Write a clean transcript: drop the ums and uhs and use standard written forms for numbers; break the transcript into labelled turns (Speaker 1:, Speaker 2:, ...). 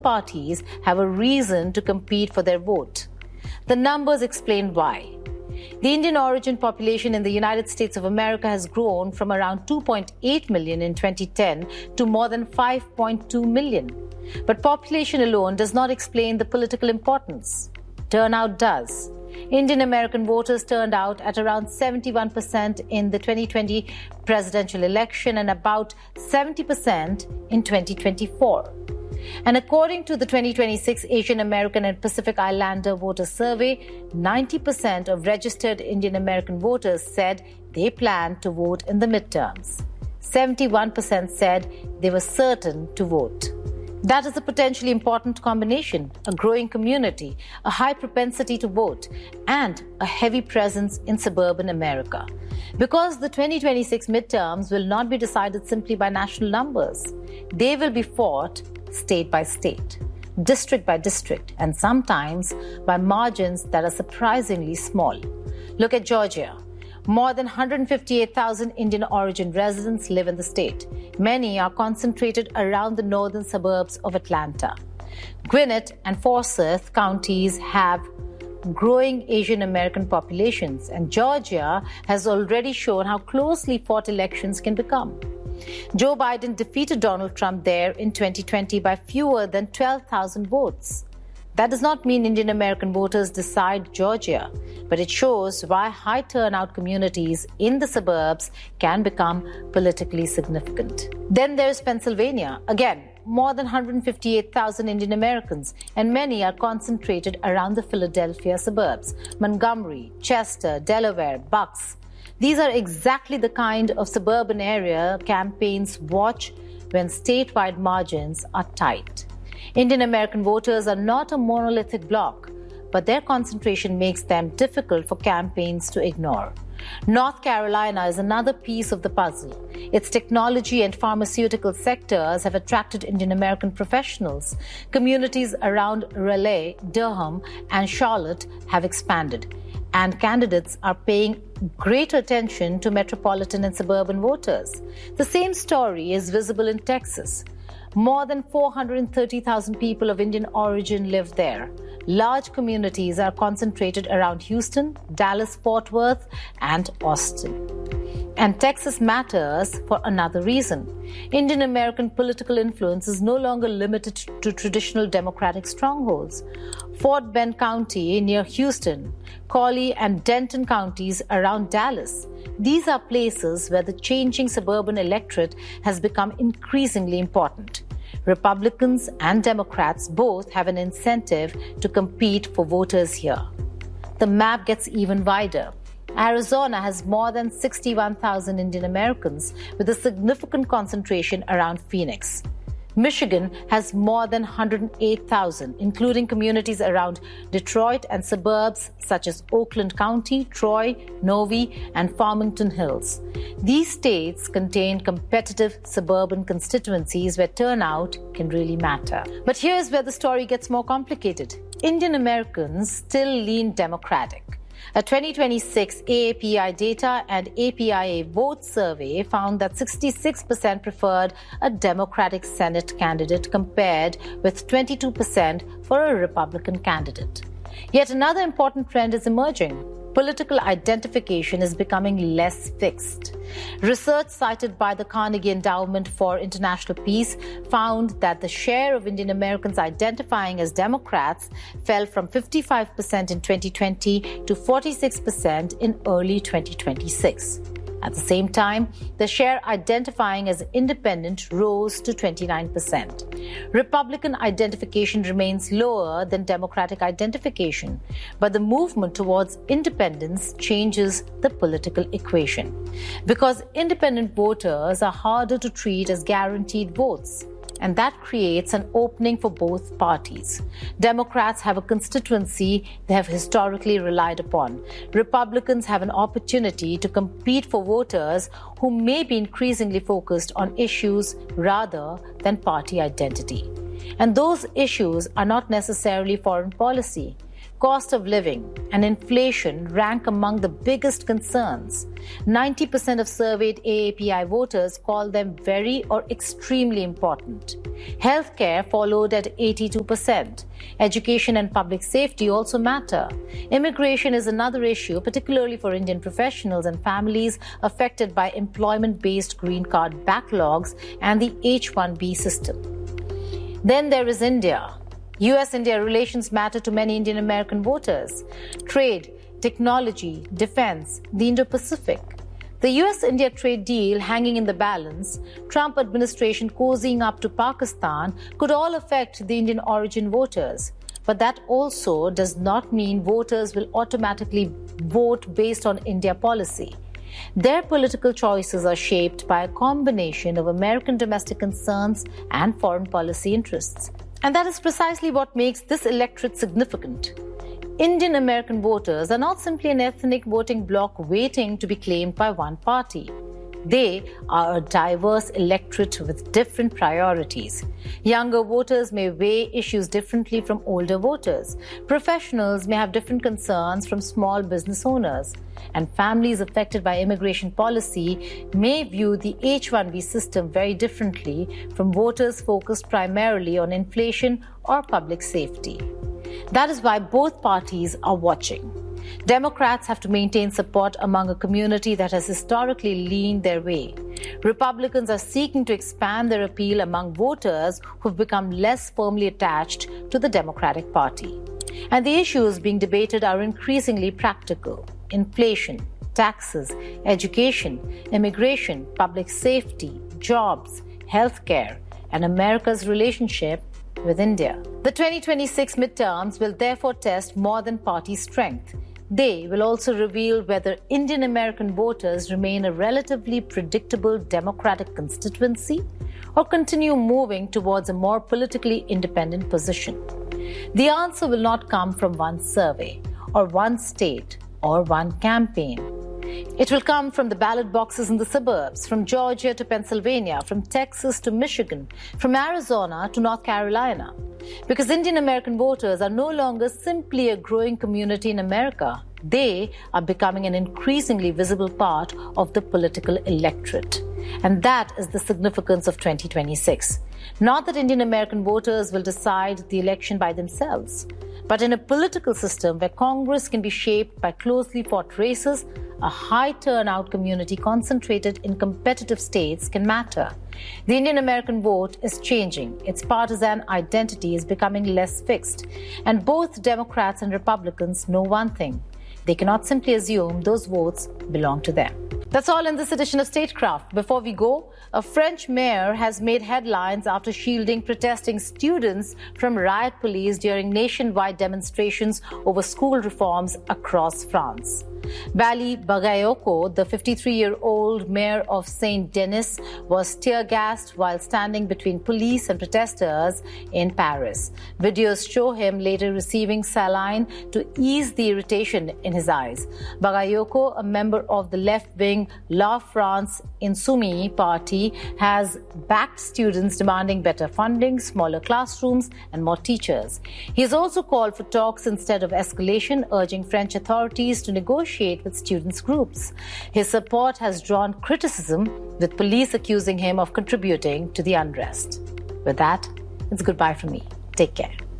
Speaker 1: parties have a reason to compete for their vote. The numbers explain why. The Indian origin population in the United States of America has grown from around 2.8 million in 2010 to more than 5.2 million. But population alone does not explain the political importance. Turnout does. Indian American voters turned out at around 71% in the 2020 presidential election and about 70% in 2024. And according to the 2026 Asian American and Pacific Islander voter survey, 90% of registered Indian American voters said they planned to vote in the midterms. 71% said they were certain to vote. That is a potentially important combination: a growing community, a high propensity to vote, and a heavy presence in suburban America. Because the 2026 midterms will not be decided simply by national numbers. They will be fought state by state, district by district, and sometimes by margins that are surprisingly small. Look at Georgia. More than 158,000 Indian origin residents live in the state. Many are concentrated around the northern suburbs of Atlanta. Gwinnett and Forsyth counties have growing Asian American populations, and Georgia has already shown how closely fought elections can become. Joe Biden defeated Donald Trump there in 2020 by fewer than 12,000 votes. That does not mean Indian American voters decide Georgia, but it shows why high turnout communities in the suburbs can become politically significant. Then there's Pennsylvania. Again, more than 158,000 Indian Americans, and many are concentrated around the Philadelphia suburbs: Montgomery, Chester, Delaware, Bucks. These are exactly the kind of suburban area campaigns watch when statewide margins are tight. Indian American voters are not a monolithic bloc, but their concentration makes them difficult for campaigns to ignore. North Carolina is another piece of the puzzle. Its technology and pharmaceutical sectors have attracted Indian American professionals. Communities around Raleigh, Durham, and Charlotte have expanded, and candidates are paying greater attention to metropolitan and suburban voters. The same story is visible in Texas. More than 430,000 people of Indian origin live there. Large communities are concentrated around Houston, Dallas, Fort Worth, and Austin. And Texas matters for another reason. Indian American political influence is no longer limited to traditional Democratic strongholds. Fort Bend County near Houston, Collie and Denton counties around Dallas. These are places where the changing suburban electorate has become increasingly important. Republicans and Democrats both have an incentive to compete for voters here. The map gets even wider. Arizona has more than 61,000 Indian Americans, with a significant concentration around Phoenix. Michigan has more than 108,000, including communities around Detroit and suburbs such as Oakland County, Troy, Novi, and Farmington Hills. These states contain competitive suburban constituencies where turnout can really matter. But here's where the story gets more complicated. Indian Americans still lean Democratic. A 2026 AAPI data and APIA vote survey found that 66% preferred a Democratic Senate candidate compared with 22% for a Republican candidate. Yet another important trend is emerging. Political identification is becoming less fixed. Research cited by the Carnegie Endowment for International Peace found that the share of Indian Americans identifying as Democrats fell from 55% in 2020 to 46% in early 2026. At the same time, the share identifying as independent rose to 29%. Republican identification remains lower than Democratic identification, but the movement towards independence changes the political equation. Because independent voters are harder to treat as guaranteed votes, and that creates an opening for both parties. Democrats have a constituency they have historically relied upon. Republicans have an opportunity to compete for voters who may be increasingly focused on issues rather than party identity. And those issues are not necessarily foreign policy. cost of living and inflation rank among the biggest concerns. 90% of surveyed AAPI voters call them very or extremely important. Healthcare followed at 82%. Education and public safety also matter. Immigration is another issue, particularly for Indian professionals and families affected by employment-based green card backlogs and the H-1B system. Then there is India. US-India relations matter to many Indian American voters. Trade, technology, defense, the Indo-Pacific. The US-India trade deal hanging in the balance, Trump administration cozying up to Pakistan could all affect the Indian origin voters. But that also does not mean voters will automatically vote based on India policy. Their political choices are shaped by a combination of American domestic concerns and foreign policy interests. And that is precisely what makes this electorate significant. Indian American voters are not simply an ethnic voting bloc waiting to be claimed by one party. They are a diverse electorate with different priorities. Younger voters may weigh issues differently from older voters. Professionals may have different concerns from small business owners. And families affected by immigration policy may view the H-1B system very differently from voters focused primarily on inflation or public safety. That is why both parties are watching. Democrats have to maintain support among a community that has historically leaned their way. Republicans are seeking to expand their appeal among voters who've become less firmly attached to the Democratic Party. And the issues being debated are increasingly practical: inflation, taxes, education, immigration, public safety, jobs, healthcare, and America's relationship with India. The 2026 midterms will therefore test more than party strength. They will also reveal whether Indian American voters remain a relatively predictable Democratic constituency or continue moving towards a more politically independent position. The answer will not come from one survey or one state or one campaign. It will come from the ballot boxes in the suburbs, from Georgia to Pennsylvania, from Texas to Michigan, from Arizona to North Carolina. Because Indian American voters are no longer simply a growing community in America. They are becoming an increasingly visible part of the political electorate. And that is the significance of 2026. Not that Indian American voters will decide the election by themselves, but in a political system where Congress can be shaped by closely fought races, a high turnout community concentrated in competitive states can matter. The Indian American vote is changing. Its partisan identity is becoming less fixed. And both Democrats and Republicans know one thing: they cannot simply assume those votes belong to them. That's all in this edition of Statecraft. Before we go, a French mayor has made headlines after shielding protesting students from riot police during nationwide demonstrations over school reforms across France. Bali Bagayoko, the 53-year-old mayor of Saint-Denis, was tear-gassed while standing between police and protesters in Paris. Videos show him later receiving saline to ease the irritation in his eyes. Bagayoko, a member of the left-wing La France Insoumise party, has backed students demanding better funding, smaller classrooms, and more teachers. He has also called for talks instead of escalation, urging French authorities to negotiate with students' groups. His support has drawn criticism, with police accusing him of contributing to the unrest. With that, it's goodbye from me. Take care.